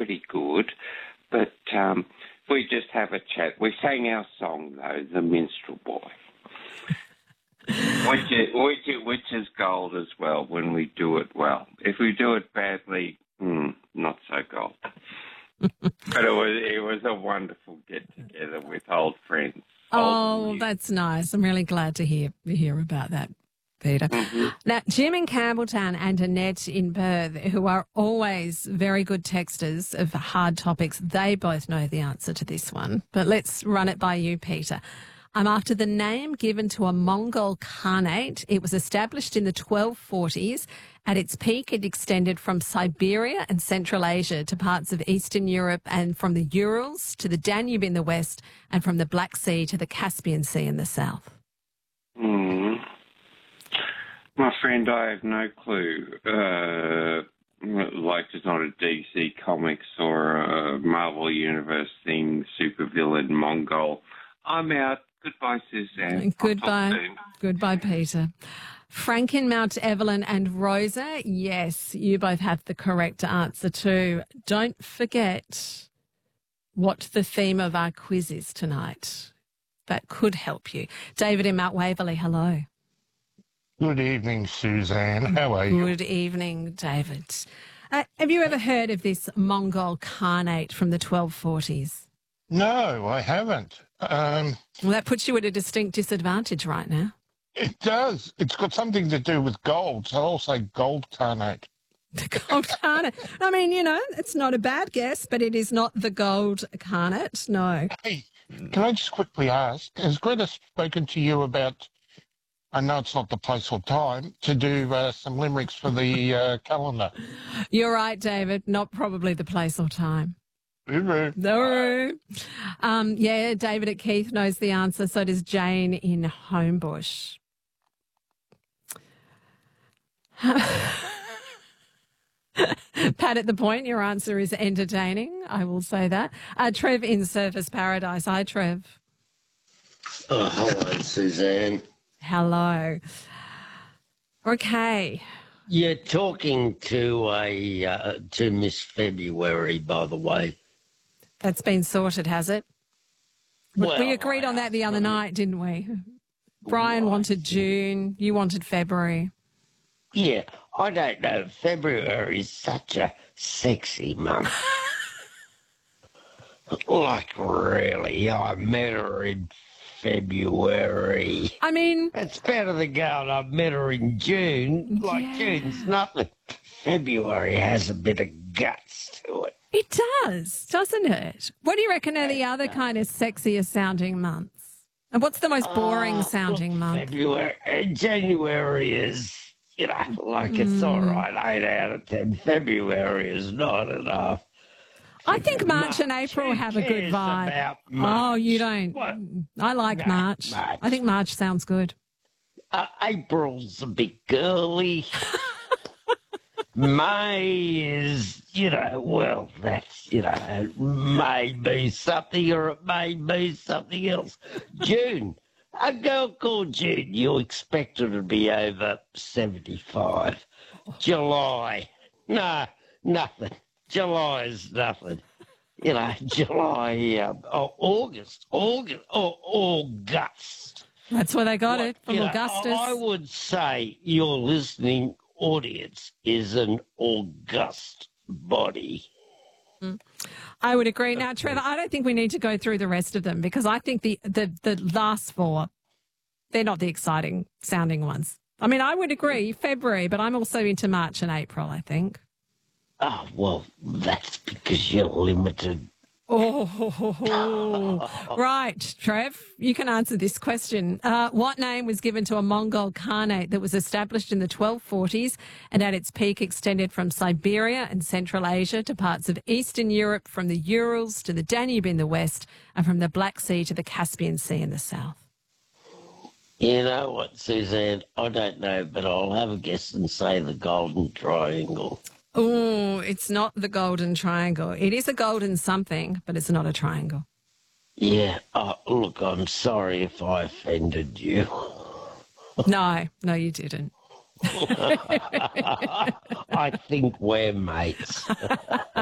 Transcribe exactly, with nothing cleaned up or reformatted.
pretty good. But um, we just have a chat. We sang our song, though, The Minstrel Boy, which is, which, is, which is gold as well when we do it well. If we do it badly, mm, not so gold. But it was it was a wonderful get-together with old friends. Oh, old that's nice. I'm really glad to hear hear about that, Peter. Mm-hmm. Now, Jim in Campbelltown and Annette in Perth, who are always very good texters of hard topics, they both know the answer to this one. But let's run it by you, Peter. I'm after the name given to a Mongol Khanate. It was established in the twelve forties. At its peak, it extended from Siberia and Central Asia to parts of Eastern Europe, and from the Urals to the Danube in the west, and from the Black Sea to the Caspian Sea in the south. Mm. My friend, I have no clue. Uh, like, it's not a D C Comics or a Marvel Universe thing, supervillain Mongol. I'm out. Goodbye, Suzanne. Goodbye. Goodbye, Peter. Frank in Mount Evelyn and Rosa, yes, you both have the correct answer too. Don't forget what the theme of our quiz is tonight. That could help you. David in Mount Waverley, hello. Good evening, Suzanne. How are you? Good evening, David. Uh, have you ever heard of this Mongol Khanate from the twelve forties? No, I haven't. Um, Well, that puts you at a distinct disadvantage right now. it does. It's got something to do with gold, so I'll say gold carnate. The gold carnate. I mean, you know, it's not a bad guess, but it is not the gold carnate, no. Hey, can I just quickly ask, has Greta spoken to you about, I know it's not the place or time, to do uh, some limericks for the uh, calendar? You're right, David. Not probably the place or time. Hooroo. No. Um, yeah, David at Keith knows the answer. So does Jane in Homebush. Pat at the Point, your answer is entertaining. I will say that. Uh, Trev in Surfers Paradise. Hi, Trev. Oh, hello, Suzanne. Hello. Okay. You're talking to a uh, to Miss February, by the way. That's been sorted, has it? We- Well, we agreed on that the other night, didn't we? Brian Right. wanted June. You wanted February. Yeah, I don't know. February is such a sexy month. Like, really, I met her in February. I mean, It's better than going, I met her in June. Like, Yeah. June's nothing. February has a bit of guts to it. it does, doesn't it? What do you reckon are the other kind of sexier sounding months? And what's the most boring Oh, sounding look, month? February, uh, January is, you know, like it's all Mm. right, eight out of ten. February is not enough. I think March and March, April who have a good cares vibe. about Oh, March? you don't. What? I like No, March. March. I think March sounds good. Uh, April's a bit girly. May is, you know, well, that's, you know, it may be something or it may be something else. June. A girl called June, you expect her to be over seventy-five. July. No, nothing. July is nothing. You know, July, um, oh, August, August, oh, August. That's where they got What, it, from you know, Augustus. I would say your listening audience is an august body. I would agree. Now, Trevor, I don't think we need to go through the rest of them because I think the, the, the last four, they're not the exciting sounding ones. I mean, I would agree, February, but I'm also into March and April, I think. Oh, well, that's because you're limited. Oh, right, Trev, you can answer this question. Uh, what name was given to a Mongol Khanate that was established in the twelve forties and at its peak extended from Siberia and Central Asia to parts of Eastern Europe, from the Urals to the Danube in the west, and from the Black Sea to the Caspian Sea in the south? You know what, Suzanne? I don't know, but I'll have a guess and say the Golden Triangle. Oh, it's not the Golden Triangle. It is a golden something, but it's not a triangle. Yeah, oh, look, I'm sorry if I offended you. No, no, you didn't. I think we're mates.